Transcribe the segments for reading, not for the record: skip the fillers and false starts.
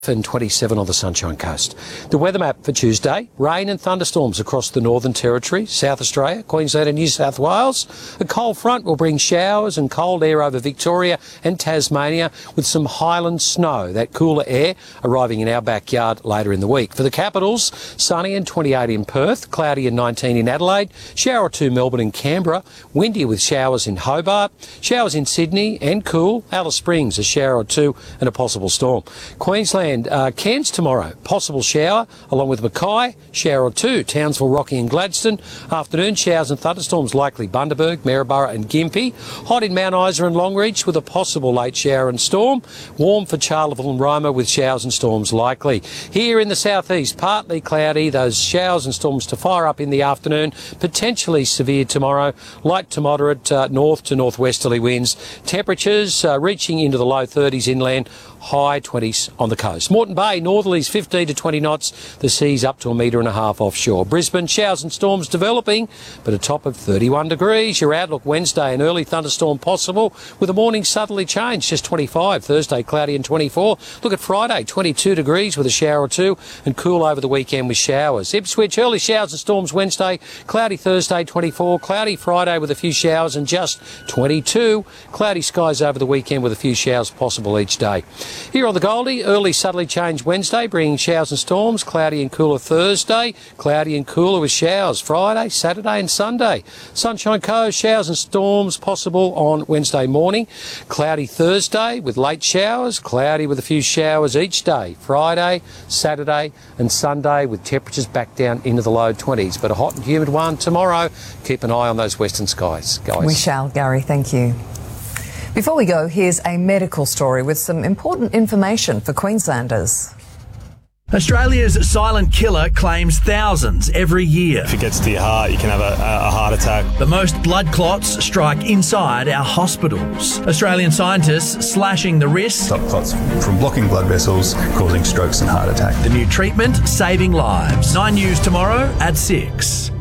and 27 on the Sunshine Coast. The weather map for Tuesday: rain and thunderstorms across the Northern Territory, South Australia, Queensland and New South Wales. A cold front will bring showers and cold air over Victoria and Tasmania, with some highland snow, that cooler air arriving in our backyard later in the week. For the capitals, sunny and 28 in Perth, cloudy and 19 in Adelaide, shower or two Melbourne and Canberra, windy with showers in Hobart, showers in Sydney and cool. Alice Springs, a shower or two and a possible storm. Queensland, Cairns tomorrow, possible shower, along with Mackay, shower or two. Townsville, Rocky and Gladstone, afternoon showers and thunderstorms likely Bundaberg, Maryborough and Gympie. Hot in Mount Isa and Longreach with a possible late shower and storm. Warm for Charleville and Roma with showers and storms likely. Here in the southeast, partly cloudy, those showers and storms to fire up in the afternoon, potentially severe tomorrow, light to moderate north to northwesterly winds. Temperatures reaching into the low 30s inland, high 20s on the coast. Moreton Bay, northerlies 15 to 20 knots, the seas up to 1.5 metres offshore. Brisbane, showers and storms developing, but a top of 31 degrees. Your outlook Wednesday, an early thunderstorm possible with a morning southerly change, just 25. Thursday, cloudy and 24. Look at Friday, 22 degrees with a shower or two, and cool over the weekend with showers. Ipswich, early showers and storms Wednesday, cloudy Thursday, 24. Cloudy Friday with a few showers and just 22. Cloudy skies over the weekend with a few showers possible each day. Here on the Goldie, early southerly change Wednesday, bringing showers and storms. Cloudy and cooler Thursday, cloudy and cooler with showers Friday, Saturday and Sunday. Sunshine Coast, showers and storms possible on Wednesday morning. Cloudy Thursday with late showers, cloudy with a few showers each day. Friday, Saturday and Sunday with temperatures back down into the low 20s. But a hot and humid one tomorrow. Keep an eye on those western skies, guys. We shall, Gary. Thank you. Before we go, here's a medical story with some important information for Queenslanders. Australia's silent killer claims thousands every year. If it gets to your heart, you can have a heart attack. The most blood clots strike inside our hospitals. Australian scientists slashing the risk. Stop clots from blocking blood vessels, causing strokes and heart attack. The new treatment saving lives. 9 News tomorrow at 6.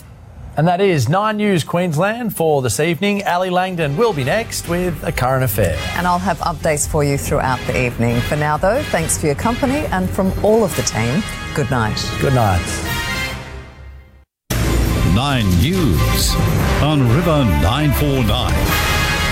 And that is 9 News Queensland for this evening. Ali Langdon will be next with a current affair. And I'll have updates for you throughout the evening. For now, though, thanks for your company, and from all of the team, good night. Good night. 9 News on River 949.